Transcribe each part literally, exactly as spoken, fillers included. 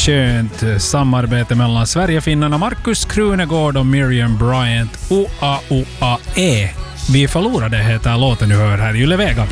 skönt samarbete mellan Sverigefinnarna Markus Krunegård och Miriam Bryant. O A O A E. Vi förlorade heter låten du hör här i Yle Vega.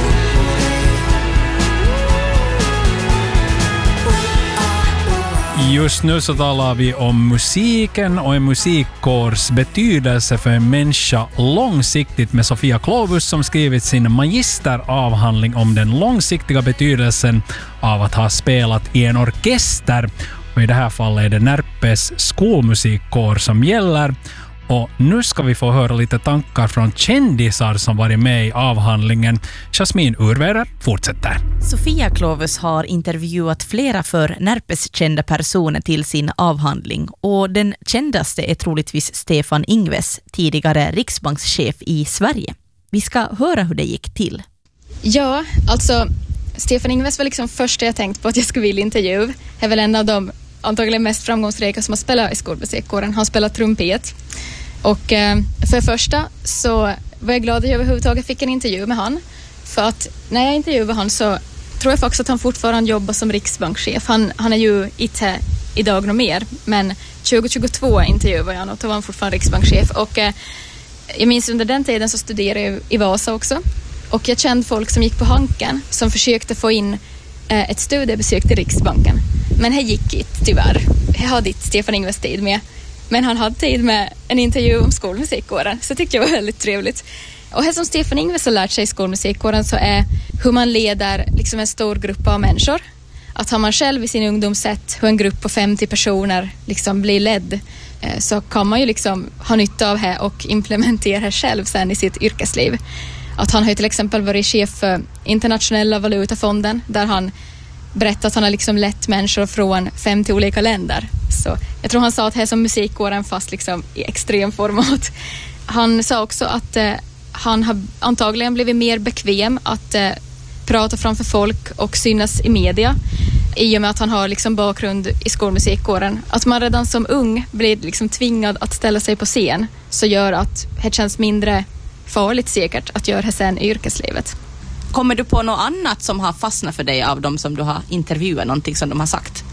Just nu så talar vi om musiken och en musikkårs betydelse för en människa långsiktigt med Sofia Klovus som skrivit sin magisteravhandling om den långsiktiga betydelsen av att ha spelat i en orkester. Och i det här fallet är det Närpes skolmusikkår som gäller. Och nu ska vi få höra lite tankar från kändisar som varit med i avhandlingen. Jasmin Urverer fortsätter. Sofia Klovus har intervjuat flera för Närpes kända personer till sin avhandling. Och den kändaste är troligtvis Stefan Ingves, tidigare riksbankschef i Sverige. Vi ska höra hur det gick till. Ja, alltså Stefan Ingves var liksom första jag tänkt på att jag skulle vilja intervju. Det är väl en av de antagligen mest framgångsrika som har spelat i skolmusikkåren. Han spelar trumpet. Och eh, för det första så var jag glad att jag överhuvudtaget fick en intervju med han. För att när jag intervjuade han så tror jag faktiskt att han fortfarande jobbar som riksbankschef. Han, han är ju inte idag något mer. Men tjugohundratjugotvå intervjuade jag och då var han fortfarande riksbankschef. Och eh, jag minns under den tiden så studerade jag i Vasa också. Och jag kände folk som gick på Hanken som försökte få in eh, ett studiebesök till Riksbanken. Men det gick inte tyvärr. Jag hade inte Stefan Ingves tid med. Men han hade tid med en intervju om skolmusikkåren. Så det tyckte jag var väldigt trevligt. Och det som Stefan Ingves har lärt sig i skolmusikkåren så är hur man leder liksom en stor grupp av människor. Att har man själv i sin ungdom sett hur en grupp på femtio personer liksom blir ledd så kan man ju liksom ha nytta av det och implementera det själv sen i sitt yrkesliv. Att han har till exempel varit chef för Internationella valutafonden där han berättat att han har liksom lett människor från femtio olika länder. Så jag tror han sa att det är som musikkåren fast liksom i extrem format. Han sa också att eh, han har antagligen blivit mer bekväm att eh, prata framför folk och synas i media i och med att han har liksom bakgrund i skolmusikkåren. Att man redan som ung blir liksom tvingad att ställa sig på scen så gör att det känns mindre farligt säkert att göra det sen i yrkeslivet. Kommer du på något annat som har fastnat för dig av dem som du har intervjuat, någonting som de har sagt?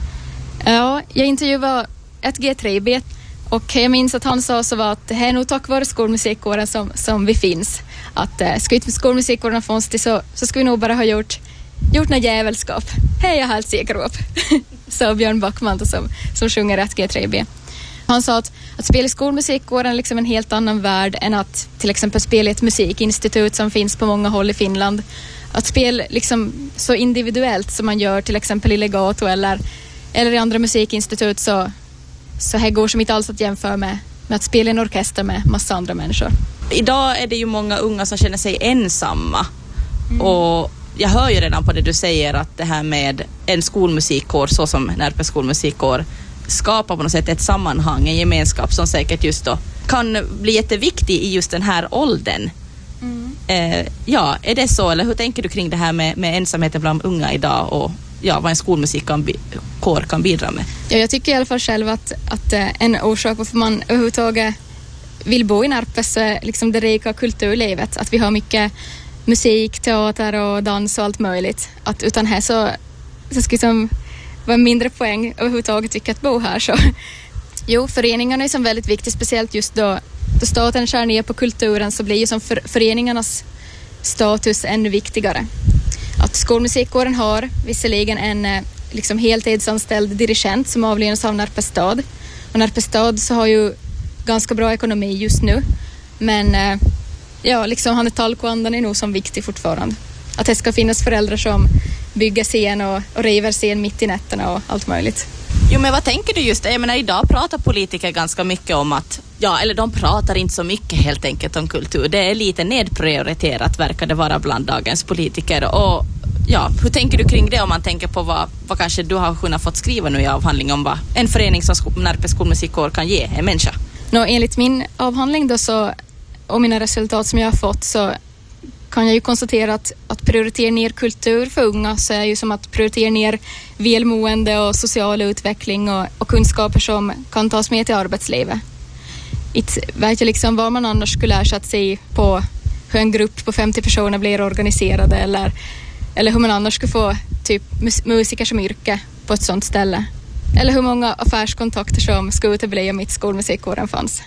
Ja, jag intervjuade ett G tre B och jag minns att han sa så var att det är nog tack vare skolmusikkåren som, som vi finns. Att äh, ska inte skolmusikkåren ha funnits till så, så ska vi nog bara ha gjort, gjort något jävelskap. Hej, jag är helt säker upp. Så Björn Backman som, som sjunger ett G tre B. Han sa att, att spela i skolmusikkåren är liksom en helt annan värld än att till exempel spela i ett musikinstitut som finns på många håll i Finland. Att spela liksom så individuellt som man gör till exempel i Legato eller, eller i andra musikinstitut så, så här går som inte alls att jämföra med, med att spela i en orkester med massa andra människor. Idag är det ju många unga som känner sig ensamma mm. och jag hör ju redan på det du säger att det här med en skolmusikkår så som Närpes skolmusikkår skapa på något sätt ett sammanhang, en gemenskap som säkert just då kan bli jätteviktig i just den här åldern. Mm. Eh, ja, är det så? Eller hur tänker du kring det här med, med ensamheten bland unga idag och ja, vad en skolmusikkår kan bidra med? Ja, jag tycker i alla fall själv att, att en orsak varför man överhuvudtaget vill bo i Närpes är liksom det rika kulturlivet. Att vi har mycket musik, teater och dans och allt möjligt. Att utan här så, så ska som var en mindre poäng överhuvudtaget tycker att bo här. Så. Jo, föreningarna är som väldigt viktigt, speciellt just då, då staten skär ner på kulturen så blir ju som för, föreningarnas status ännu viktigare. Att skolmusikkåren har visserligen en liksom heltidsanställd dirigent som avlönas av Närpes stad. Och Närpes stad så har ju ganska bra ekonomi just nu. Men ja, liksom han är talkvandan är nog som viktig fortfarande. Att det ska finnas föräldrar som bygger scen och, och river scen mitt i nätterna och allt möjligt. Jo, men vad tänker du just? Jag menar, idag pratar politiker ganska mycket om att, ja, eller de pratar inte så mycket helt enkelt om kultur. Det är lite nedprioriterat verkar det vara bland dagens politiker. Och ja, hur tänker du kring det om man tänker på vad, vad kanske du har kunnat fått skriva nu i avhandling om vad en förening som Närpes skolmusikkår kan ge en människa? Nå, enligt min avhandling då så, och mina resultat som jag har fått så kan jag ju konstatera att, att prioritera ner kultur för unga så är ju som att prioritera ner välmående och social utveckling och, och kunskaper som kan tas med till arbetslivet. Inte vet jag liksom vad man annars skulle ersätta sig på hur en grupp på femtio personer blir organiserade eller, eller hur man annars skulle få typ mus- musiker som yrke på ett sånt ställe. eller hur många affärskontakter som skulle utebli om mitt skolmusikkåren fanns.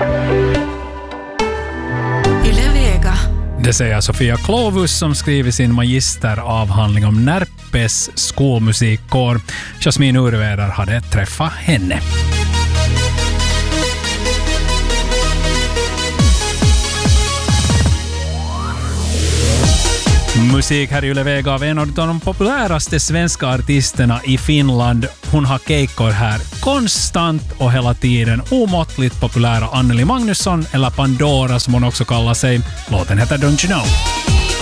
Det säger Sofia Klovus som skriver sin magisteravhandling om Närpes skolmusikkår. Jasmin Urvedar hade träffat henne. Musik här i Yle Vega av en av de populäraste svenska artisterna i Finland. Hon har keikkor här konstant och hela tiden. Omåttligt populära Anneli Magnusson, eller Pandora som hon också kallar sig. Låten heter Don't You Know.